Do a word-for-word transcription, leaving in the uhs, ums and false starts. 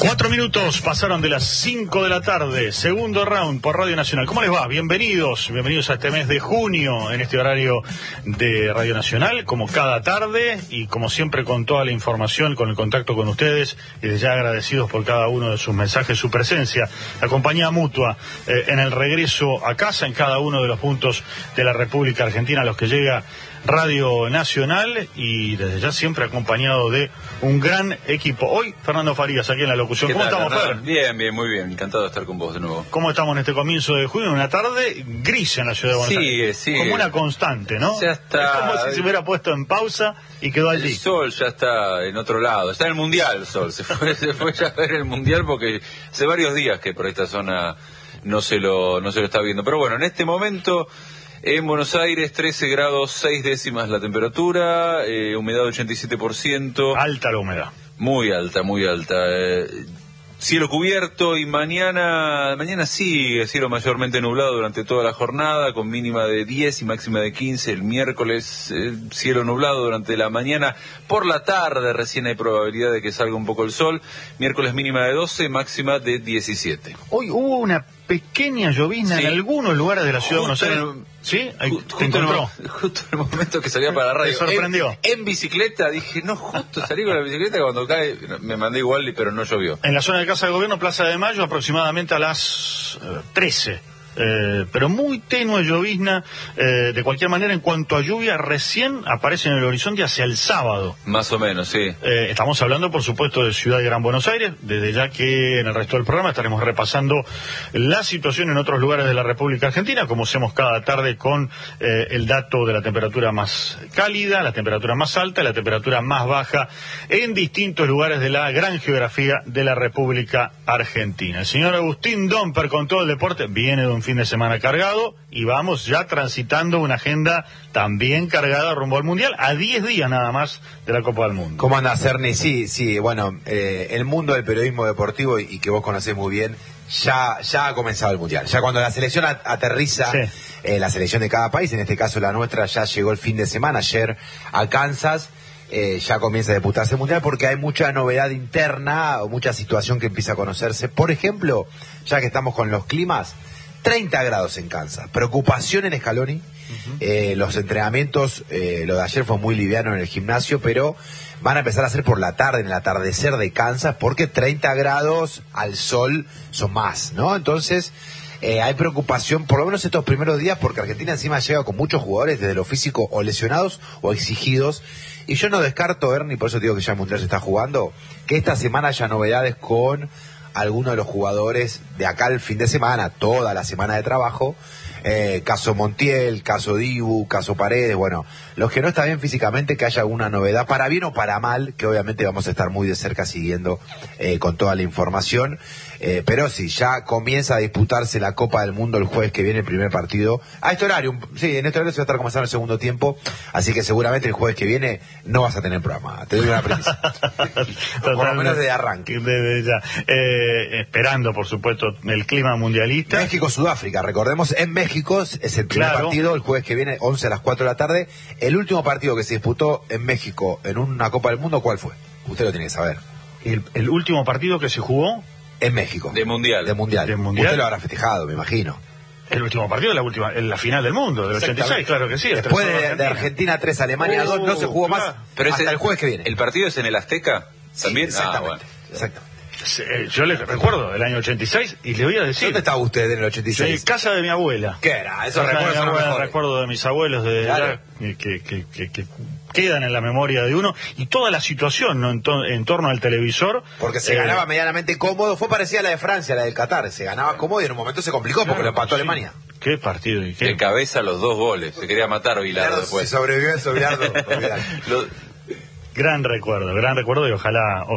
Cuatro minutos pasaron de las cinco de la tarde, segundo round por Radio Nacional. ¿Cómo les va? Bienvenidos, bienvenidos a este mes de junio, en este horario de Radio Nacional, como cada tarde, y como siempre con toda la información, con el contacto con ustedes, y desde ya agradecidos por cada uno de sus mensajes, su presencia, la compañía mutua, eh, en el regreso a casa, en cada uno de los puntos de la República Argentina a los que llega Radio Nacional, y desde ya siempre acompañado de un gran equipo. Hoy, Fernando Farías, aquí en la locución. ¿Cómo estamos, Fer? Bien, bien, muy bien. Encantado de estar con vos de nuevo. ¿Cómo estamos en este comienzo de junio? Una tarde gris en la ciudad de Buenos sigue, Aires. Sigue, como una constante, ¿no? Ya está. Es como si se hubiera puesto en pausa y quedó allí. El sol ya está en otro lado. Está en el Mundial el sol. Se fue, se fue ya a ver el Mundial porque hace varios días que por esta zona no se lo, no se lo está viendo. Pero bueno, en este momento... En Buenos Aires, trece grados seis décimas la temperatura, eh, humedad ochenta y siete por ciento. Alta la humedad. Muy alta, muy alta. Eh, cielo cubierto y mañana, mañana sigue cielo mayormente nublado durante toda la jornada, con mínima de diez y máxima de quince. El miércoles, eh, cielo nublado durante la mañana. Por la tarde recién hay probabilidad de que salga un poco el sol. Miércoles mínima de doce, máxima de diecisiete. Hoy hubo una pequeña llovizna sí. en algunos lugares de la ciudad justo de Buenos Aires. El, ¿Sí? Ahí justo, te encontró. En el, justo en el momento que salía para la radio. ¿Te sorprendió? En, en bicicleta, dije, no, justo salí con la bicicleta, cuando cae, me mandé igual, pero no llovió. En la zona de Casa de Gobierno, Plaza de Mayo, aproximadamente a las uh, trece. Eh, pero muy tenue llovizna. Eh, de cualquier manera, en cuanto a lluvia, recién aparece en el horizonte hacia el sábado. Más o menos, sí. Eh, estamos hablando, por supuesto, de Ciudad de Gran Buenos Aires, desde ya que en el resto del programa estaremos repasando la situación en otros lugares de la República Argentina, como hacemos cada tarde con eh, el dato de la temperatura más cálida, la temperatura más alta y la temperatura más baja en distintos lugares de la gran geografía de la República Argentina. El señor Agustín Domper, con todo el deporte, viene de un fin de semana cargado y vamos ya transitando una agenda también cargada rumbo al Mundial, a diez días nada más de la Copa del Mundo. ¿Cómo anda, Cerny? Sí, sí, bueno, eh, el mundo del periodismo deportivo, y, y que vos conocés muy bien, ya, ya ha comenzado el Mundial. Ya cuando la selección aterriza, sí. eh, la selección de cada país, en este caso la nuestra, ya llegó el fin de semana, ayer a Kansas. Eh, ya comienza a disputarse el Mundial porque hay mucha novedad interna o mucha situación que empieza a conocerse. Por ejemplo, ya que estamos con los climas, treinta grados en Kansas, preocupación en Scaloni. Uh-huh. eh, los entrenamientos, eh, lo de ayer fue muy liviano en el gimnasio, pero van a empezar a hacer por la tarde, en el atardecer de Kansas, porque treinta grados al sol son más, ¿no? Entonces, eh, hay preocupación, por lo menos estos primeros días, porque Argentina encima llega con muchos jugadores desde lo físico o lesionados o exigidos, y yo no descarto, Ernie, por eso digo que ya el Mundial se está jugando, que esta semana haya novedades con algunos de los jugadores de acá el fin de semana, toda la semana de trabajo, eh, caso Montiel, caso Dibu, caso Paredes, bueno, los que no están bien físicamente, que haya alguna novedad, para bien o para mal, que obviamente vamos a estar muy de cerca siguiendo eh, con toda la información, eh, pero sí, ya comienza a disputarse la Copa del Mundo el jueves que viene, el primer partido, a este horario, sí, en este horario se va a estar comenzando el segundo tiempo, así que seguramente el jueves que viene no vas a tener programa, te doy una premisa, por lo menos de arranque. Desde ya, eh, esperando por supuesto el clima mundialista. México-Sudáfrica, recordemos, en México es el primer claro. partido, el jueves que viene, once a las cuatro de la tarde. El último partido que se disputó en México en una Copa del Mundo, ¿cuál fue? Usted lo tiene que saber. El, el último partido que se jugó en México. De Mundial. De Mundial. De mundial. Usted lo habrá festejado, me imagino. El último partido, la última, en la final del mundo, del ochenta y seis, claro que sí. Después de Argentina. de Argentina tres, Alemania dos, uh, no se jugó claro. más Pero hasta ese, el jueves que viene. ¿El partido es en el Azteca también? Sí, exactamente. Ah, bueno. Exactamente. Yo les recuerdo el año ochenta y seis y le voy a decir. ¿Dónde estaba usted en el ochenta y seis? En casa de mi abuela. ¿Qué era? Eso recuerdo, recuerdo de mis abuelos de claro. allá, que, que, que, que quedan en la memoria de uno, y toda la situación, ¿no? en, to en torno al televisor. Porque se eh, ganaba medianamente cómodo, fue parecida a la de Francia, la del Qatar, se ganaba cómodo y en un momento se complicó claro, porque lo empató sí. Alemania. Qué partido. Y qué... De cabeza los dos goles, se quería matar a Bilardo después. Se sobrevivió eso, Bilardo. Gran recuerdo, gran recuerdo y ojalá...